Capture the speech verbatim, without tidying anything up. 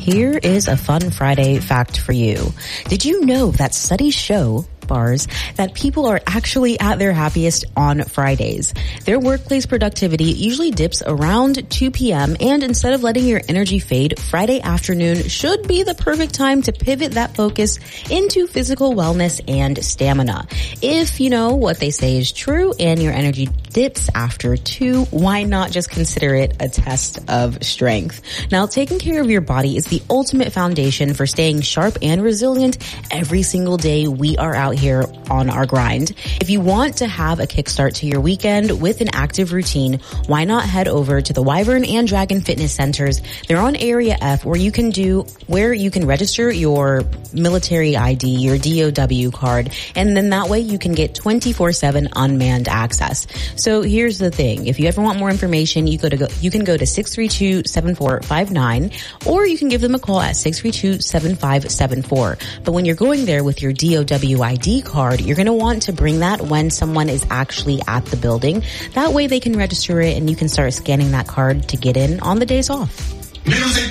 Here is a fun Friday fact for you. Did you know that studies show bars that people are actually at their happiest on Fridays? Their workplace productivity usually dips around two p.m. and instead of letting your energy fade, Friday afternoon should be the perfect time to pivot that focus into physical wellness and stamina. If you know what they say is true and your energy dips after two, why not just consider it a test of strength? Now, taking care of your body is the ultimate foundation for staying sharp and resilient every single day we are out here on our grind. If you want to have a kickstart to your weekend with an active routine, why not head over to the Wyvern and Dragon Fitness Centers? They're on Area F, where you can do, where you can register your military I D, your D O W card, and then that way you can get twenty-four seven unmanned access. So here's the thing. If you ever want more information, you go to go, you can go to six three two, seven four five nine, or you can give them a call at six three two, seven five seven four. But when you're going there with your D O W I D card, you're going to want to bring that when someone is actually at the building. That way they can register it and you can start scanning that card to get in on the days off. Music.